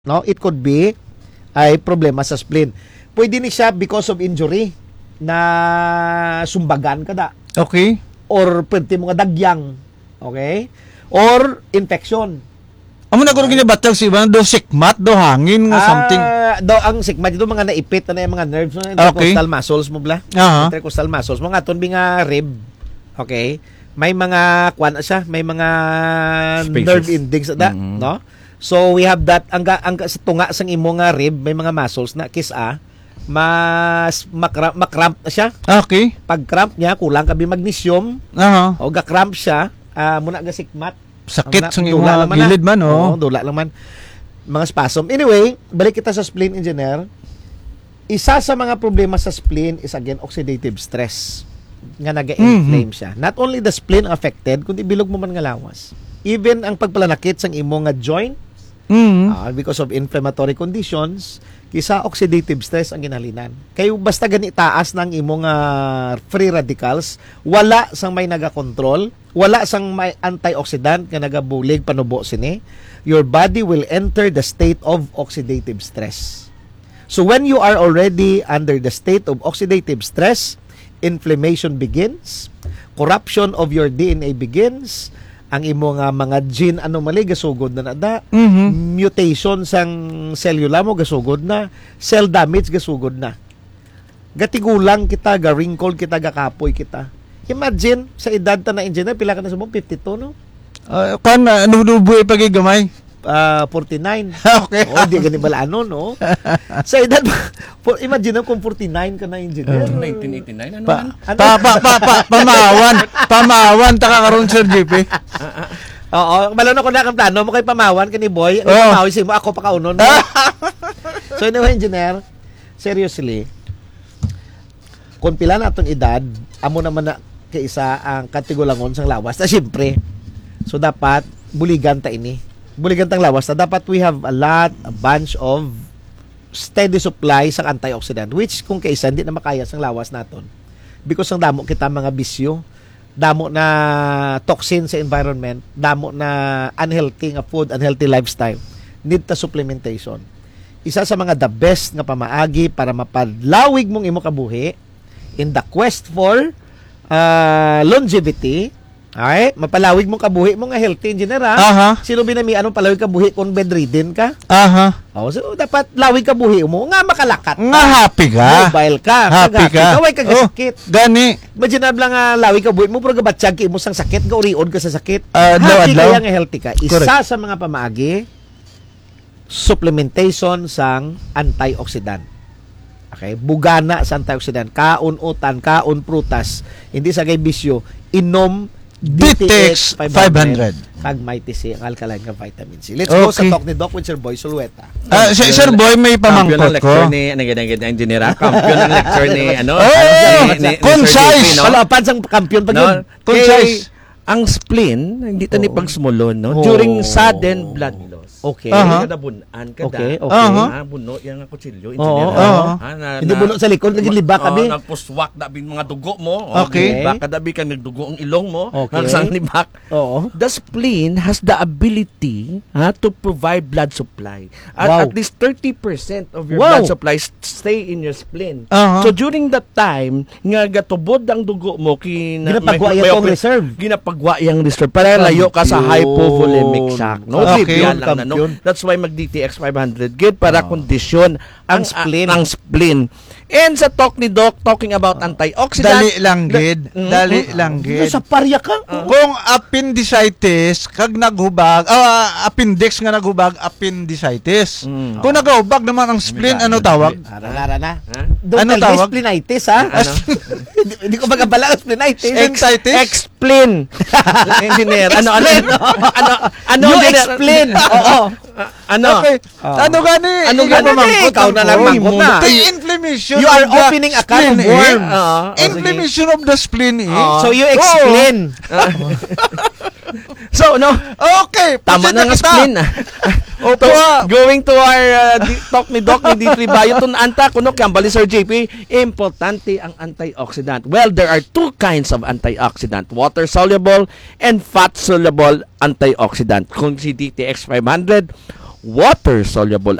no? It could be ay problema sa spleen. Pwede ni siya because of injury na sumbagan kada. Okay. Or pwede mo nga dagyang. Okay? Or infection. Amo na guro ginabatag si ibang do sikmat do hangin nga something. Do ang sikmat dito mga naipit na yung mga nerves no, intercostal muscles mo bla. Intercostal muscles mo nga ton nga rib. Okay? May mga kuan siya, may mga spaces. Nerve endings da, no? So we have that ang sa tunga sang imo nga rib, may mga muscles na kisa mas makramp na siya. Okay. Pag cramp niya kulang kabi magnesium. O ga cramp siya, muna ga sikmat. Sakit sa imo gilid man oh. Dula lang man. Mga spasm. Anyway, balik kita sa spleen engineer. Isa sa mga problema sa spleen is again oxidative stress. Nga naga-inflame siya. Not only the spleen affected, kundi bilog mo man nga lawas. Even ang pagpalanakit sang imo nga joint because of inflammatory conditions, kisa oxidative stress ang ginhalinan. Kayo basta gani taas ng imong free radicals, wala sang may naga-control, wala sang may antioxidant nga nagabulig panubo sini, your body will enter the state of oxidative stress. So when you are already under the state of oxidative stress, inflammation begins, corruption of your DNA begins, ang imo nga mga gene anomaly gasugod na nada, mutation sang cellula mo gasugod na, cell damage gasugod na. Gatigulang kita, ga-wrinkle kita, gakapoy kita. Imagine, sa edad ta na engineer, pila ka na sa mo? 52, no? Kan, nubuhay pagigamay? 49. Okay. Di gani bala ano, no? Sa edad, imagine kung 49 ka na engineer. 1989, Pamawan, taka karon Sir JP. Oo, bala na ko na kang plano mo kay pamawan kani boy. Ang pamawi si mo, ako pa kaunon. So anyway, engineer, seriously, kung pila na atong edad, amo naman na kaisa ang katigulangon sang lawas. Na siyempre, so dapat buligan ta ini. Buligan tang lawas na dapat we have a bunch of steady supply sa antioxidant which kung kaisa hindi na makaya sang lawas naton because ang damo kita mga bisyo, damo na toxin sa environment, damo na unhealthy nga food, unhealthy lifestyle, need ta supplementation. Isa sa mga the best nga pamaagi para mapadlawig mong imo kabuhi in the quest for longevity. Ay, mapalawig mong kabuhi mo nga healthy engineer ha. Sino binami anong palawig kabuhi kung bedridden ka? So dapat lawig kabuhi mo nga makalakat. Nga happy ka. Mobile ka. Happy ka. Kaway ka sakit. Gani. Imagine lang nga lawig kabuhi mo pero gabatsyag ki mo sang sakit, ga uriod ka sa sakit. Happy kaya nga healthy ka. Isa sa mga pamaagi supplementation sang antioxidant. Okay, bugana sa antioxidant, kaon utan, kaon prutas, hindi sa gay bisyo, inom DTX 500 kag Mighty C ang alkaline nga vitamin C. Let's go sa talk ni Doc with Sir Boy Sulueta. Sir Boy, may pamangkot ko. Nagiging engineer, kampiyon ng lecture ni concise. Palapan sang kampiyon pag yun. Concise. Ang spleen, hindi ta ni pagsumulon, no? During sudden blood loss. Okay. Kada bunan, Okay. Buno, yung kutsilyo. Hindi buno sa likod, naging libak kami. Nagpuswak na mga dugo mo. Okay. Baka dabi ka nagdugo ang ilong mo. Okay. Nagsan libak. The spleen has the ability to provide blood supply. At least 30% of your blood supply stay in your spleen. So during that time, nga gatubod ang dugo mo, ginapagwa yung reserve. Ginapagwa yung reserve. Para layo ka sa hypovolemic shock. No? Okay. That's why mag-DTX 500 good para kondisyon ang spleen. And sa talk ni Doc, talking about antioxidant. Dali lang gid. Sa parya ka. Kung appendicitis, kag naghubag, appendix nga naghubag, appendicitis. Kung naghubag naman ang spleen, ano tawag? Ara na. Ano tawag? Splenitis, ha? Hindi ko magabala ang splenitis. Explain. Engineer. Ano explain? Oo. Ano gani? Ikaw na lang mangkot na. Inflammation. You are opening a can of worms. Inflammation of the spleen. So you explain. So, no. Okay. Tama na nga spleen. Going to our talk ni Doc ni D3 Bioton anta kuno kambali Sir JP, importante ang antioxidant. Well, there are two kinds of antioxidant, water soluble and fat soluble antioxidant. Kung si DTX 500, water-soluble